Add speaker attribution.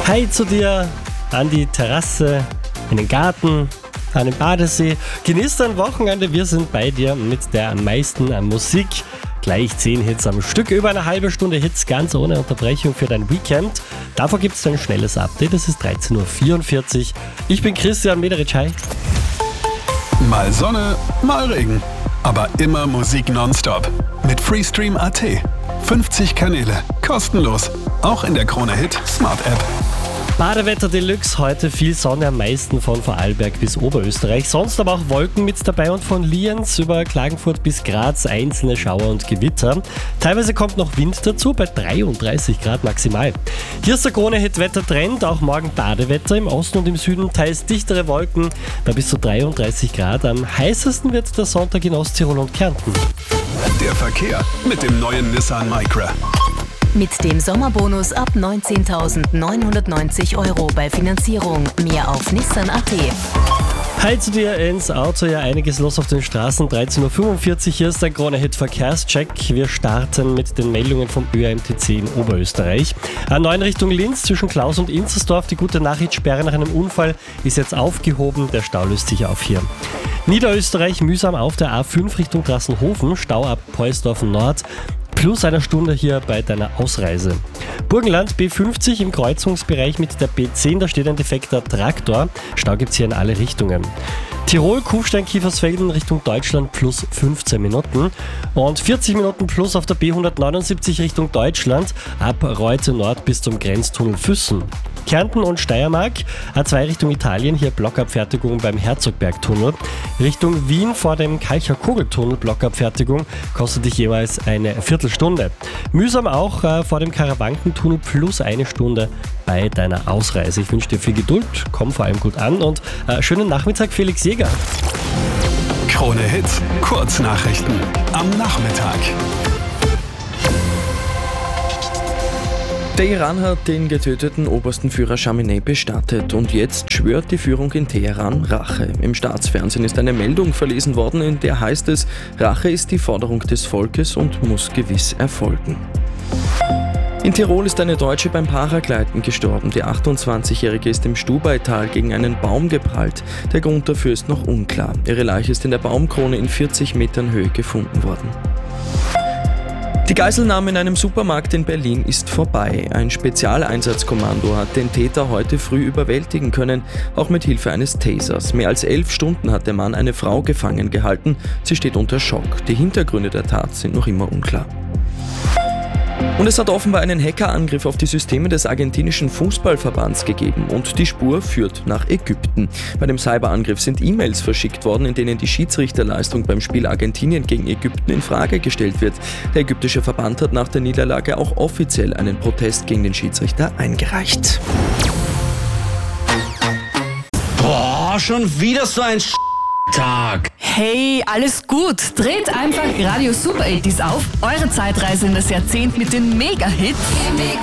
Speaker 1: Hi zu dir an die Terrasse, in den Garten, an den Badesee. Genieß dein Wochenende, wir sind bei dir mit der am meisten Musik. Gleich 10 Hits am Stück, über eine halbe Stunde Hits, ganz ohne Unterbrechung für dein Weekend. Davor gibt es ein schnelles Update, es ist 13.44 Uhr. Ich bin Christian Mederitsch, hi.
Speaker 2: Mal Sonne, mal Regen, aber immer Musik nonstop. Mit Freestream.at. 50 Kanäle, kostenlos, auch in der Krone-Hit Smart App.
Speaker 1: Badewetter Deluxe, heute viel Sonne, am meisten von Vorarlberg bis Oberösterreich. Sonst aber auch Wolken mit dabei und von Lienz über Klagenfurt bis Graz einzelne Schauer und Gewitter. Teilweise kommt noch Wind dazu, bei 33 Grad maximal. Hier ist der Krone-Hit-Wettertrend, auch morgen Badewetter, im Osten und im Süden teils dichtere Wolken bei bis zu 33 Grad. Am heißesten wird der Sonntag in Osttirol und Kärnten.
Speaker 2: Der Verkehr mit dem neuen Nissan Micra.
Speaker 3: Mit dem Sommerbonus ab 19.990 € bei Finanzierung. Mehr auf Nissan.at.
Speaker 1: Hi zu dir ins Auto, ja einiges los auf den Straßen. 13.45 Uhr, hier ist der Krone-Hit Verkehrscheck. Wir starten mit den Meldungen vom ÖMTC in Oberösterreich. A9 Richtung Linz zwischen Klaus und Inzersdorf. Die gute Nachricht, Sperre nach einem Unfall ist jetzt aufgehoben. Der Stau löst sich auf hier. Niederösterreich mühsam auf der A5 Richtung Drassenhofen. Stau ab Poelsdorf Nord. Plus einer Stunde hier bei deiner Ausreise. Burgenland B50 im Kreuzungsbereich mit der B10, da steht ein defekter Traktor. Stau gibt's hier in alle Richtungen. Tirol, Kufstein, Kiefersfelden Richtung Deutschland plus 15 Minuten. Und 40 Minuten plus auf der B179 Richtung Deutschland ab Reute Nord bis zum Grenztunnel Füssen. Kärnten und Steiermark, A2 Richtung Italien, hier Blockabfertigung beim Herzogbergtunnel. Richtung Wien vor dem Kalcher-Kugeltunnel Blockabfertigung kostet dich jeweils eine Viertelstunde. Mühsam auch vor dem Karawankentunnel plus eine Stunde bei deiner Ausreise. Ich wünsche dir viel Geduld, komm vor allem gut an und schönen Nachmittag, Felix Jäger.
Speaker 2: Krone Hit, Kurznachrichten am Nachmittag.
Speaker 4: Der Iran hat den getöteten obersten Führer Chamenei bestattet und jetzt schwört die Führung in Teheran Rache. Im Staatsfernsehen ist eine Meldung verlesen worden, in der heißt es, Rache ist die Forderung des Volkes und muss gewiss erfolgen. In Tirol ist eine Deutsche beim Paragleiten gestorben. Die 28-Jährige ist im Stubaital gegen einen Baum geprallt. Der Grund dafür ist noch unklar. Ihre Leiche ist in der Baumkrone in 40 Metern Höhe gefunden worden. Die Geiselnahme in einem Supermarkt in Berlin ist vorbei. Ein Spezialeinsatzkommando hat den Täter heute früh überwältigen können, auch mit Hilfe eines Tasers. Mehr als 11 Stunden hat der Mann eine Frau gefangen gehalten. Sie steht unter Schock. Die Hintergründe der Tat sind noch immer unklar. Und es hat offenbar einen Hackerangriff auf die Systeme des argentinischen Fußballverbands gegeben und die Spur führt nach Ägypten. Bei dem Cyberangriff sind E-Mails verschickt worden, in denen die Schiedsrichterleistung beim Spiel Argentinien gegen Ägypten in Frage gestellt wird. Der ägyptische Verband hat nach der Niederlage auch offiziell einen Protest gegen den Schiedsrichter eingereicht.
Speaker 5: Boah, schon wieder so ein Tag.
Speaker 6: Hey, alles gut. Dreht einfach Radio Super 80s auf. Eure Zeitreise in das Jahrzehnt mit den Mega-Hits.